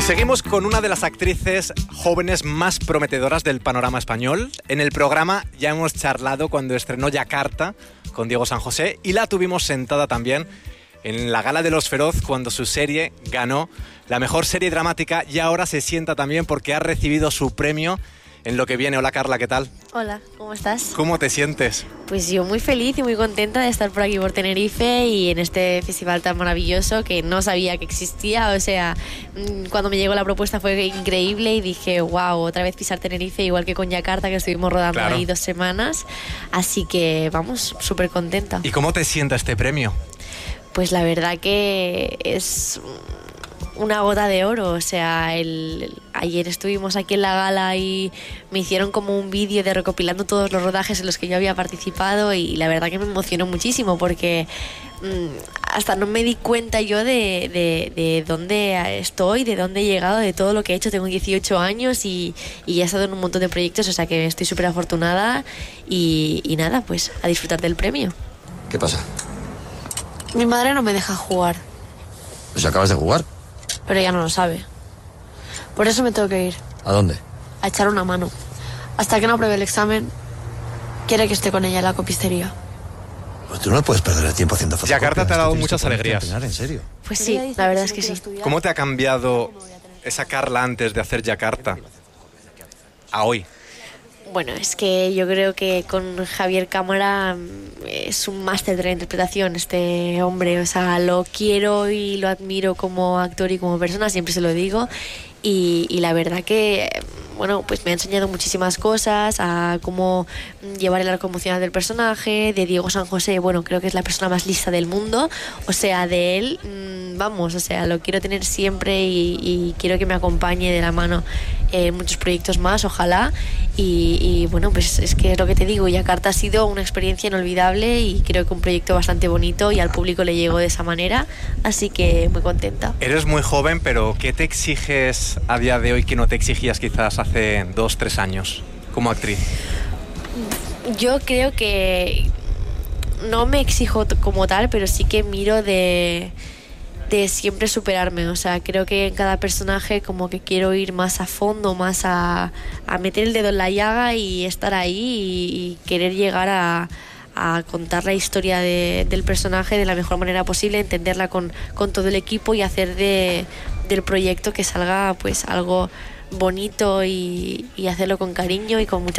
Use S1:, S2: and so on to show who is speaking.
S1: Seguimos con una de las actrices jóvenes más prometedoras del panorama español. En el programa ya hemos charlado cuando estrenó Yakarta con Diego San José y la tuvimos sentada también en la Gala de los Feroz cuando su serie ganó la mejor serie dramática y ahora se sienta también porque ha recibido su premio en lo que viene. Hola Carla, ¿qué tal?
S2: Hola, ¿cómo estás?
S1: ¿Cómo te sientes?
S2: Pues yo muy feliz y muy contenta de estar por aquí por Tenerife y en este festival tan maravilloso que no sabía que existía. O sea, cuando me llegó la propuesta fue increíble y dije, wow, otra vez pisar Tenerife, igual que con Yakarta, que estuvimos rodando ahí 2 semanas. Así que vamos, súper contenta.
S1: ¿Y cómo te sienta este premio?
S2: Pues la verdad que es una gota de oro. O sea, ayer estuvimos aquí en la gala y me hicieron como un vídeo de recopilando todos los rodajes en los que yo había participado y la verdad que me emocionó muchísimo porque hasta no me di cuenta yo de dónde estoy, de dónde he llegado, de todo lo que he hecho. Tengo 18 años y he estado en un montón de proyectos, o sea que estoy súper afortunada y nada, pues a disfrutar del premio.
S3: ¿Qué pasa?
S2: Mi madre no me deja jugar.
S3: ¿Pues acabas de jugar?
S2: Pero ella no lo sabe. Por eso me tengo que ir.
S3: ¿A dónde?
S2: A echar una mano. Hasta que no apruebe el examen, quiere que esté con ella en la copistería.
S3: Pues tú no puedes perder el tiempo haciendo fotocopias.
S1: Yakarta te ha dado muchas alegrías.
S3: ¿En serio?
S2: Pues sí, la verdad es que sí.
S1: ¿Cómo te ha cambiado esa Carla antes de hacer Yakarta a hoy?
S2: Bueno, es que yo creo que con Javier Cámara es un máster de la interpretación este hombre. O sea, lo quiero y lo admiro como actor y como persona, siempre se lo digo. Y la verdad que, bueno, pues me ha enseñado muchísimas cosas, a cómo llevar el arco emocional del personaje. De Diego San José, bueno, creo que es la persona más lista del mundo. O sea, de él, vamos, o sea, lo quiero tener siempre y quiero que me acompañe de la mano en muchos proyectos más, ojalá. Y bueno, pues es que es lo que te digo, Yakarta ha sido una experiencia inolvidable y creo que un proyecto bastante bonito y al público le llegó de esa manera, así que muy contenta.
S1: Eres muy joven, pero ¿qué te exiges a día de hoy que no te exigías quizás hace 2-3 años como actriz?
S2: Yo creo que no me exijo como tal, pero sí que miro de siempre superarme. O sea, creo que en cada personaje como que quiero ir más a fondo, más a meter el dedo en la llaga y estar ahí y querer llegar a contar la historia del personaje de la mejor manera posible, entenderla con todo el equipo y hacer del proyecto que salga pues algo bonito y hacerlo con cariño y con mucha